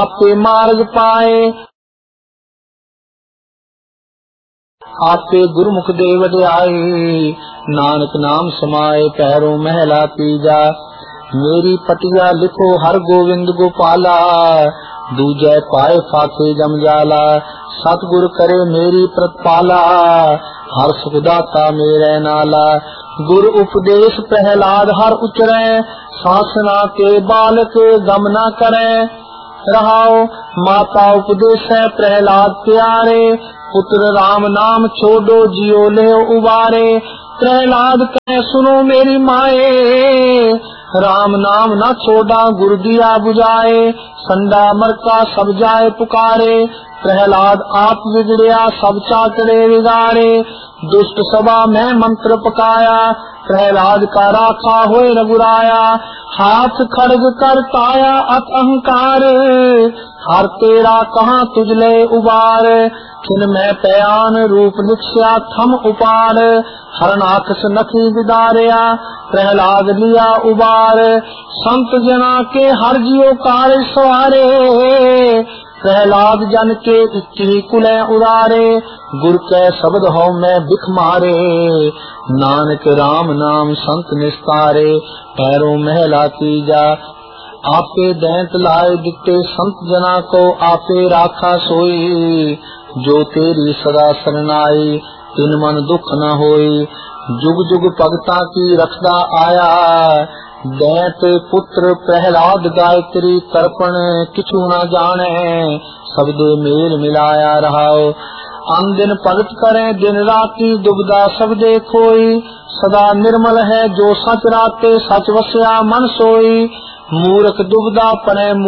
आपे मार्ग पाए। आपे गुरुमुख दे वड्याई, नानक नाम समाए पैरों महला तीजा। मेरी पटिया लिखो हर गोविंद गोपाला, दूजै पाए फाके जम जाला। सतगुर करे मेरी प्रतिपाला, हर सुखदाता मेरे नाला। गुर उपदेश प्रहलाद हर उचरै, सासना के बालक गम न करे। रहाओ माता उपदेश है प्रहलाद प्यारे, पुत्र राम नाम छोड़ो जियो ले उबारे। प्रहलाद कहे सुनो मेरी माए, राम नाम न छोड़ा गुरु दिया बुझाए। संडा मरका सब जाए पुकारे, प्रहलाद आप बिगड़िया सब चाकरे बिगाड़े। दुष्ट सभा में मंत्र पकाया, प्रहलाद का राखा होए रघुराया। हाथ खड़ग कर ताया अत अहंकार, हर तेरा कहाँ तुझले उबार। खिन में पयान रूप निक्ष्या थम उपार, हरनाखस नखी विदारया प्रहलाद लिया उबार। संत जना के हर जियो कार्य सवारे, प्रहलाद जन के इक्की कुले उदारे। गुर के शब्द हो मैं बिख मारे, नानक राम नाम संत निस्तारे। पैरों महला तीजा, आपे दैंत लाए दिते संत जना को आपे राखा सोई। जो तेरी सदा शरणाई, तिन मन दुख न होई। जुग जुग भगता की रखदा आया, दैत पुत्र प्रहलाद गायत्री तर्पण किछु न जाने। सबदे मेल मिलाया रहाओ, अन दिन भगत करे दिन राती दुबदा सबदे खोई। सदा निर्मल है जो सच राते, सच वस्या मन सोई। मूर्ख दुबदा पड़े